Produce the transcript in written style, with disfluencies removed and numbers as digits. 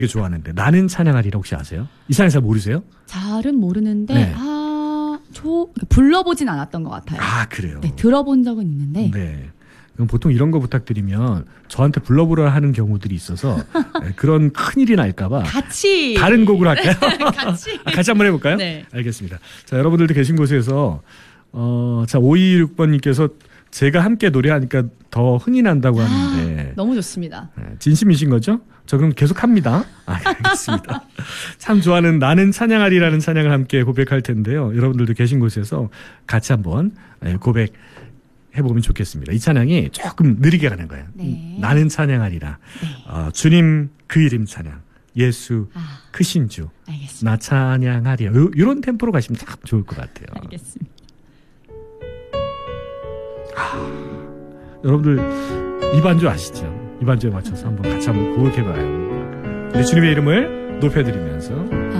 좋아하는데 나는 찬양하리라 혹시 아세요? 이 찬양 잘 모르세요? 잘은 모르는데 네. 불러보진 않았던 것 같아요. 아 그래요? 네, 들어본 적은 있는데. 네. 그럼 보통 이런 거 부탁드리면 저한테 불러보라 하는 경우들이 있어서 네, 그런 큰일이 날까봐 같이 다른 곡으로 할까요? 같이 한번 해볼까요? 네. 알겠습니다. 자, 여러분들도 계신 곳에서 자 5226번님께서 제가 함께 노래하니까 더 흥이 난다고 하는데 너무 좋습니다. 네, 진심이신 거죠? 저 그럼 계속 합니다. 알겠습니다. 참 좋아하는 나는 찬양하리라는 찬양을 함께 고백할 텐데요. 여러분들도 계신 곳에서 같이 한번 고백해보면 좋겠습니다. 이 찬양이 조금 느리게 가는 거예요. 네. 나는 찬양하리라. 네. 주님 그 이름 찬양. 예수 크신 주. 알겠습니다. 나 찬양하리라. 이런 템포로 가시면 참 좋을 것 같아요. 알겠습니다. 여러분들 이 반주 아시죠? 이 반주에 맞춰서 한번 같이 한번 고백해봐요. 우리 주님의 이름을 높여드리면서